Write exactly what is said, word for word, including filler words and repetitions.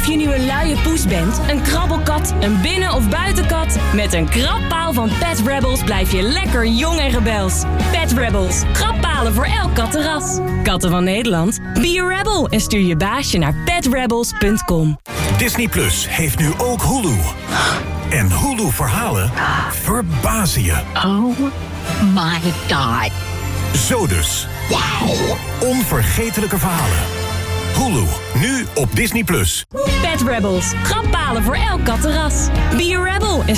je nu een luie poes bent, een krabbelkat, een binnen- of buitenkat, met een krabpaal van Pet Rebels blijf je lekker jong en rebels. Pet Rebels, krabbpalen voor elk kattenras. Katten van Nederland, be a rebel en stuur je baasje naar pet rebels punt com. Disney Plus heeft nu ook Hulu. En Hulu-verhalen verbazen je. Oh my god. Zo dus. Wow. Onvergetelijke verhalen. Hulu, nu op Disney Plus. Pet Rebels, krabbpalen voor elk kattenras. Be a rebel en